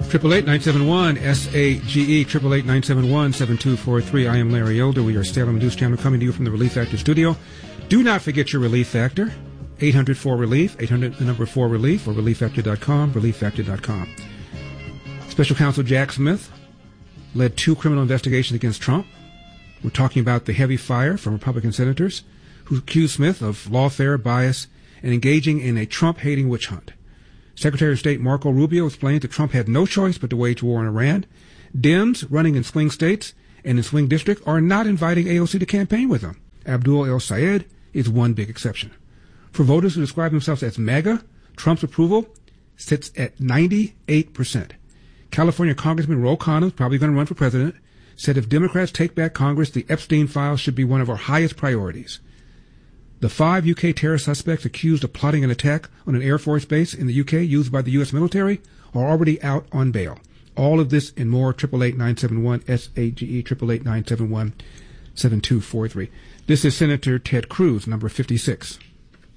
888-971-SAGE, 888-971-7243. I am Larry Elder. We are Salem News Channel coming to you from the Relief Factor studio. Do not forget your Relief Factor. 800-4RELIEF, 800-4RELIEF, or ReliefFactor.com, ReliefFactor.com. Special Counsel Jack Smith led 2 criminal investigations against Trump. We're talking about the heavy fire from Republican senators who accused Smith of lawfare, bias, and engaging in a Trump-hating witch hunt. Secretary of State Marco Rubio explained that Trump had no choice but to wage war on Iran. Dems running in swing states and in swing districts are not inviting AOC to campaign with them. Abdul El Sayed is one big exception. For voters who describe themselves as MAGA, Trump's approval sits at 98%. California Congressman Ro Khanna, who's probably going to run for president, said if Democrats take back Congress, the Epstein files should be one of our highest priorities. The 5 UK terror suspects accused of plotting an attack on an Air Force base in the UK used by the U.S. military are already out on bail. All of this and more, 888-971-SAGE, 888-971-7243. This is Senator Ted Cruz, number 56. Do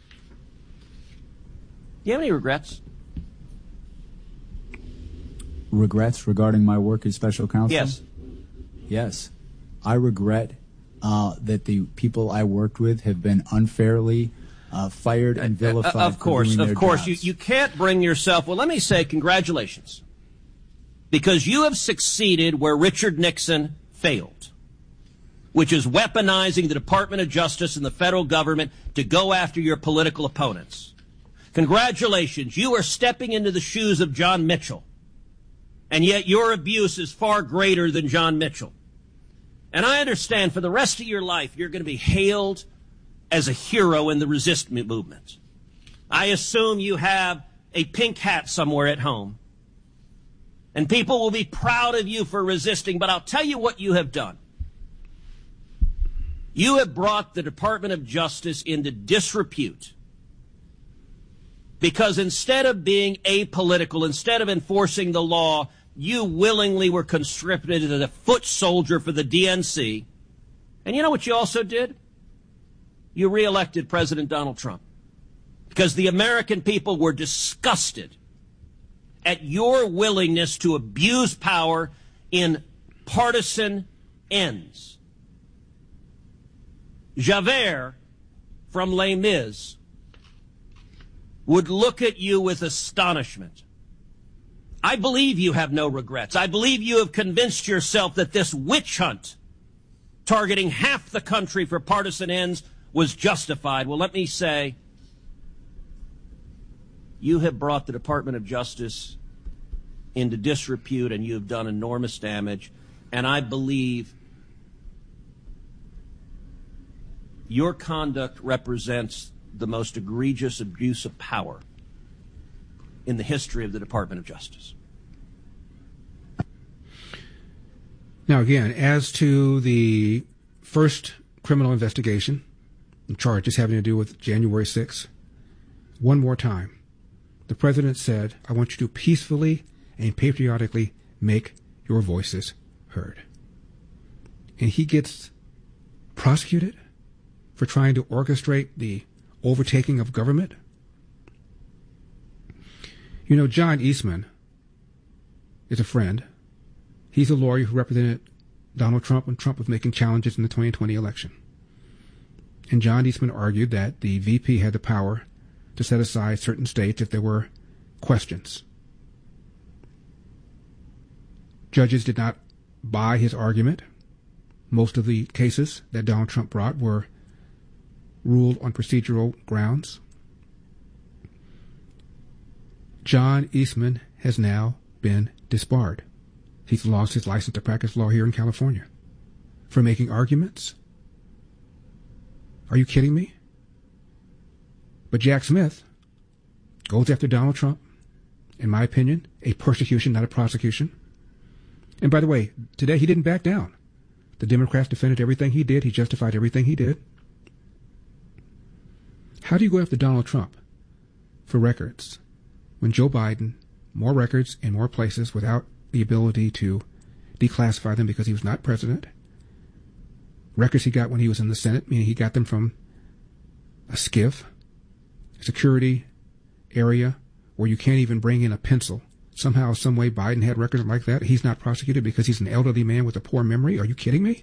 you have any regrets? Regrets regarding my work as special counsel? Yes. Yes. I regret that the people I worked with have been unfairly fired and vilified. Of course. Jobs. You can't bring yourself. Well, let me say congratulations, because you have succeeded where Richard Nixon failed, which is weaponizing the Department of Justice and the federal government to go after your political opponents. Congratulations. You are stepping into the shoes of John Mitchell, and yet your abuse is far greater than John Mitchell. And I understand for the rest of your life, you're going to be hailed as a hero in the resistance movement. I assume you have a pink hat somewhere at home, and people will be proud of you for resisting. But I'll tell you what you have done. You have brought the Department of Justice into disrepute, because instead of being apolitical, instead of enforcing the law, you willingly were conscripted as a foot soldier for the DNC. And you know what you also did? You reelected President Donald Trump, because the American people were disgusted at your willingness to abuse power in partisan ends. Javert from Les Mis would look at you with astonishment. I believe you have no regrets. I believe you have convinced yourself that this witch hunt targeting half the country for partisan ends was justified. Well, let me say, you have brought the Department of Justice into disrepute, and you have done enormous damage. And I believe your conduct represents the most egregious abuse of power in the history of the Department of Justice. Now, again, as to the first criminal investigation and charges having to do with January 6th, one more time, the president said, I want you to peacefully and patriotically make your voices heard. And he gets prosecuted for trying to orchestrate the overtaking of government. You know, John Eastman is a friend. He's a lawyer who represented Donald Trump when Trump was making challenges in the 2020 election. And John Eastman argued that the VP had the power to set aside certain states if there were questions. Judges did not buy his argument. Most of the cases that Donald Trump brought were ruled on procedural grounds. John Eastman has now been disbarred. He's lost his license to practice law here in California for making arguments. Are you kidding me? But Jack Smith goes after Donald Trump, in my opinion, a persecution, not a prosecution. And by the way, today he didn't back down. The Democrats defended everything he did. He justified everything he did. How do you go after Donald Trump for records when Joe Biden, more records in more places without the ability to declassify them because he was not president? Records he got when he was in the Senate, meaning he got them from a SCIF, security area where you can't even bring in a pencil somehow, some way Biden had records like that. He's not prosecuted because he's an elderly man with a poor memory. Are you kidding me?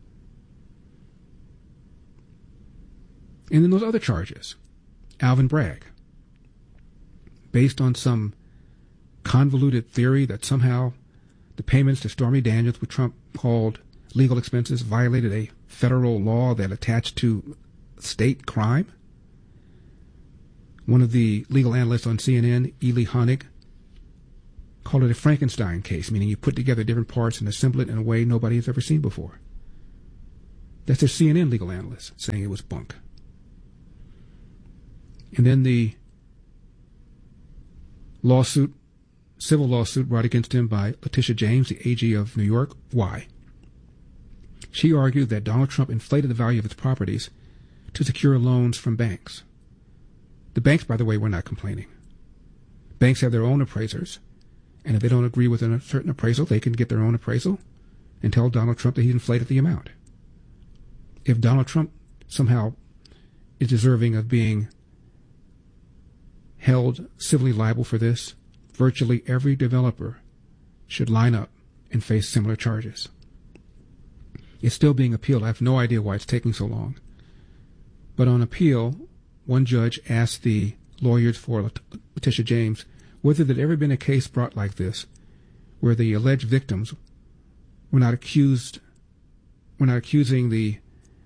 And then those other charges. Alvin Bragg. Based on some convoluted theory that somehow the payments to Stormy Daniels, which Trump called legal expenses, violated a federal law that attached to state crime. One of the legal analysts on CNN, Ely Honig, called it a Frankenstein case, meaning you put together different parts and assemble it in a way nobody has ever seen before. That's their CNN legal analyst saying it was bunk. And then the lawsuit, civil lawsuit brought against him by Letitia James, the AG of New York. Why? She argued that Donald Trump inflated the value of its properties to secure loans from banks. The banks, by the way, were not complaining. Banks have their own appraisers, and if they don't agree with a certain appraisal, they can get their own appraisal and tell Donald Trump that he inflated the amount. If Donald Trump somehow is deserving of being held civilly liable for this, virtually every developer should line up and face similar charges. It's still being appealed. I have no idea why it's taking so long. But on appeal, one judge asked the lawyers for Letitia James whether there had ever been a case brought like this where the alleged victims were not accusing the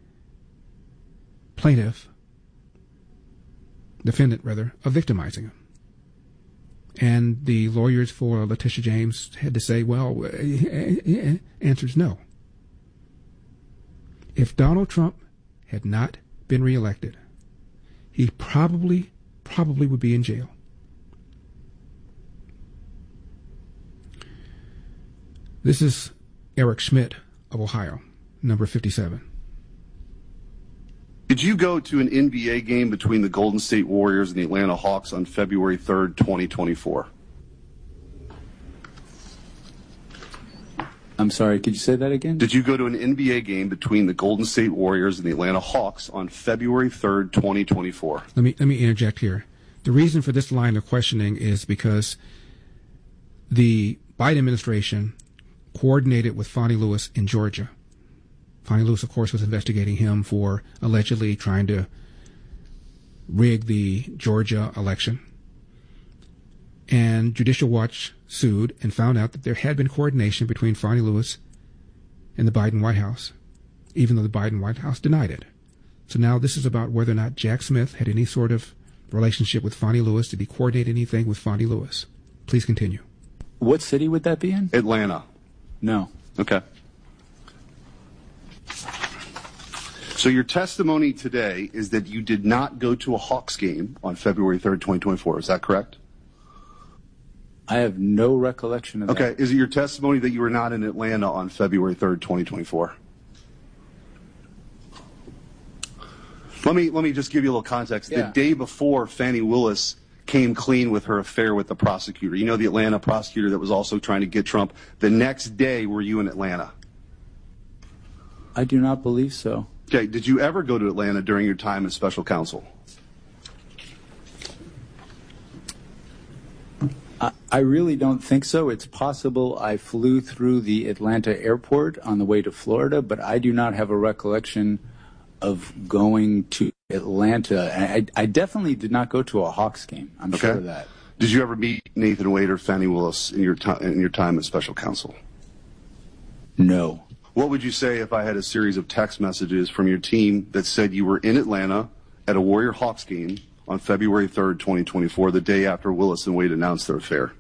defendant, of victimizing him. And the lawyers for Letitia James had to say, well, answer is no. If Donald Trump had not been reelected, he probably would be in jail. This is Eric Schmidt of Ohio, number 57. Did you go to an NBA game between the Golden State Warriors and the Atlanta Hawks on February 3rd, 2024? I'm sorry, could you say that again? Did you go to an NBA game between the Golden State Warriors and the Atlanta Hawks on February 3rd, 2024? Let me interject here. The reason for this line of questioning is because the Biden administration coordinated with Fonnie Lewis in Georgia. Fonnie Lewis, of course, was investigating him for allegedly trying to rig the Georgia election. And Judicial Watch sued and found out that there had been coordination between Fonnie Lewis and the Biden White House, even though the Biden White House denied it. So now this is about whether or not Jack Smith had any sort of relationship with Fonnie Lewis. Did he coordinate anything with Fonnie Lewis? Please continue. What city would that be in? Atlanta. No. Okay. So your testimony today is that you did not go to a Hawks game on February 3rd, 2024. Is that correct? I have no recollection of that. Okay. Is it your testimony that you were not in Atlanta on February 3rd, 2024? Let me just give you a little context. Yeah. The day before Fannie Willis came clean with her affair with the prosecutor, you know, the Atlanta prosecutor that was also trying to get Trump, the next day were you in Atlanta? I do not believe so. Okay. Did you ever go to Atlanta during your time as special counsel? I really don't think so. It's possible I flew through the Atlanta airport on the way to Florida, but I do not have a recollection of going to Atlanta. I definitely did not go to a Hawks game. I'm sure of that. Did you ever meet Nathan Wade or Fannie Willis in your time as special counsel? No. What would you say if I had a series of text messages from your team that said you were in Atlanta at a Warrior Hawks game on February 3rd, 2024, the day after Willis and Wade announced their affair?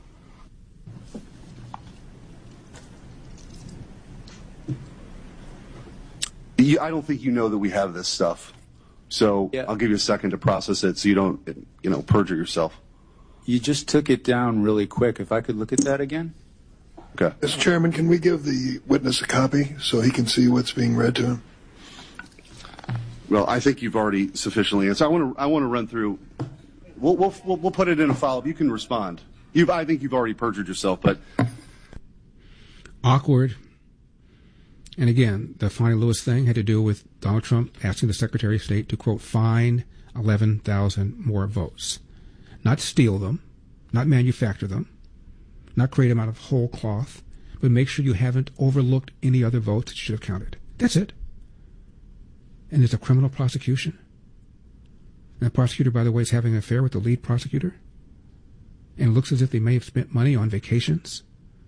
I don't think you know that we have this stuff. So yeah. I'll give you a second to process it so you don't, perjure yourself. You just took it down really quick. If I could look at that again. Okay. Mr. Chairman, can we give the witness a copy so he can see what's being read to him? Well, I think you've already sufficiently answered. I want to run through. We'll put it in a follow-up. You can respond. I think you've already perjured yourself, but awkward. And again, the Fonnie Lewis thing had to do with Donald Trump asking the Secretary of State to, quote, find 11,000 more votes. Not steal them, not manufacture them, not create them out of whole cloth, but make sure you haven't overlooked any other votes that you should have counted. That's it. And there's a criminal prosecution. And the prosecutor, by the way, is having an affair with the lead prosecutor. And it looks as if they may have spent money on vacations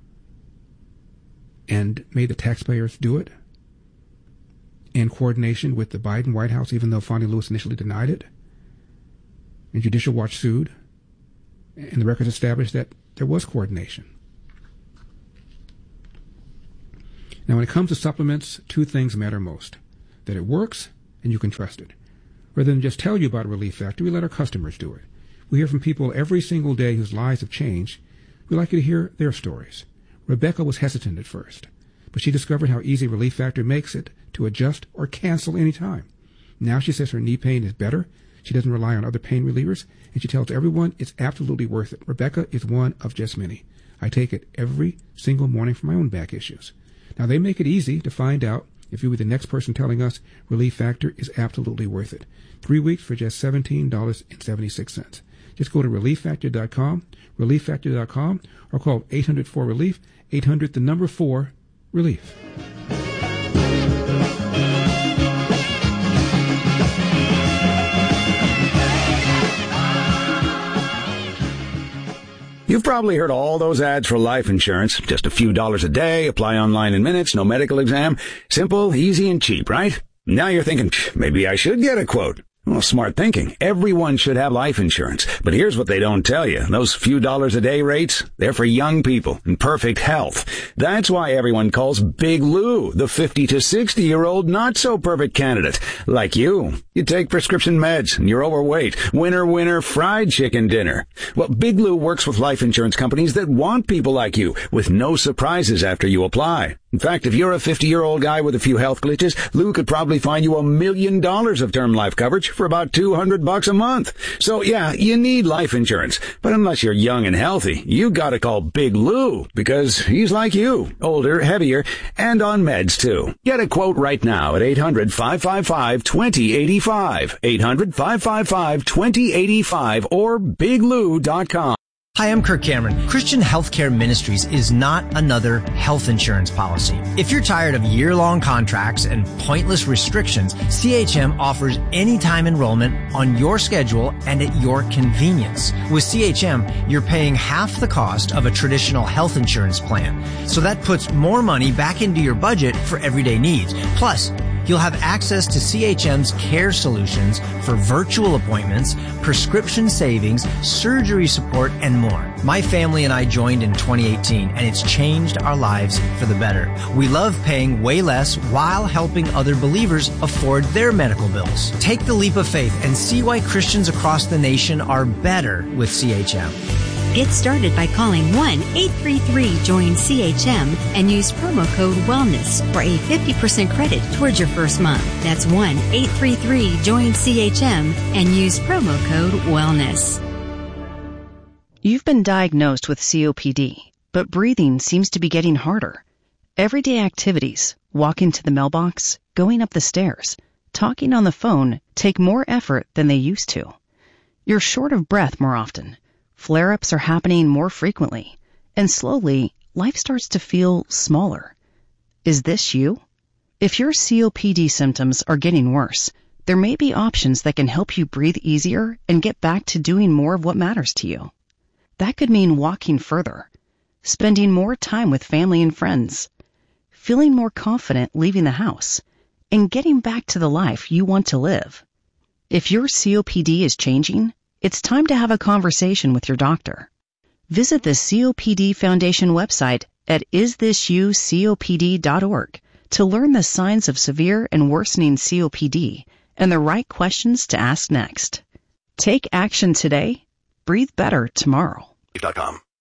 and made the taxpayers do it in coordination with the Biden White House, even though Fonnie Lewis initially denied it. And Judicial Watch sued. And the records established that there was coordination. Now, when it comes to supplements, two things matter most. That it works and you can trust it. Rather than just tell you about Relief Factor, we let our customers do it. We hear from people every single day whose lives have changed. We'd like you to hear their stories. Rebecca was hesitant at first, but she discovered how easy Relief Factor makes it to adjust or cancel any time. Now she says her knee pain is better. She doesn't rely on other pain relievers, and she tells everyone it's absolutely worth it. Rebecca is one of just many. I take it every single morning for my own back issues. Now, they make it easy to find out if you were the next person telling us Relief Factor is absolutely worth it. 3 weeks for just $17.76. Just go to ReliefFactor.com, ReliefFactor.com, or call 800-4-RELIEF, 800-4-RELIEF. You've probably heard all those ads for life insurance. Just a few dollars a day, apply online in minutes, no medical exam. Simple, easy, and cheap, right? Now you're thinking, maybe I should get a quote. Well, smart thinking. Everyone should have life insurance. But here's what they don't tell you. Those few dollars a day rates, they're for young people in perfect health. That's why everyone calls Big Lou the 50 to 60-year-old not-so-perfect candidate. Like you. You take prescription meds and you're overweight. Winner, fried chicken dinner. Well, Big Lou works with life insurance companies that want people like you with no surprises after you apply. In fact, if you're a 50-year-old guy with a few health glitches, Lou could probably find you $1 million of term life coverage for about $200 a month. So yeah, you need life insurance. But unless you're young and healthy, you gotta call Big Lou because he's like you, older, heavier, and on meds too. Get a quote right now at 800-555-2085, 800-555-2085 or biglou.com. Hi, I'm Kirk Cameron. Christian Healthcare Ministries is not another health insurance policy. If you're tired of year-long contracts and pointless restrictions, CHM offers anytime enrollment on your schedule and at your convenience. With CHM, you're paying half the cost of a traditional health insurance plan. So that puts more money back into your budget for everyday needs. Plus, you'll have access to CHM's care solutions for virtual appointments, prescription savings, surgery support, and more. My family and I joined in 2018, and it's changed our lives for the better. We love paying way less while helping other believers afford their medical bills. Take the leap of faith and see why Christians across the nation are better with CHM. Get started by calling 1-833-JOIN-CHM and use promo code WELLNESS for a 50% credit towards your first month. That's 1-833-JOIN-CHM and use promo code WELLNESS. You've been diagnosed with COPD, but breathing seems to be getting harder. Everyday activities, walking to the mailbox, going up the stairs, talking on the phone take more effort than they used to. You're short of breath more often. Flare-ups are happening more frequently, and slowly, life starts to feel smaller. Is this you? If your COPD symptoms are getting worse, there may be options that can help you breathe easier and get back to doing more of what matters to you. That could mean walking further, spending more time with family and friends, feeling more confident leaving the house, and getting back to the life you want to live. If your COPD is changing, it's time to have a conversation with your doctor. Visit the COPD Foundation website at isthisyoucopd.org to learn the signs of severe and worsening COPD and the right questions to ask next. Take action today. Breathe better tomorrow.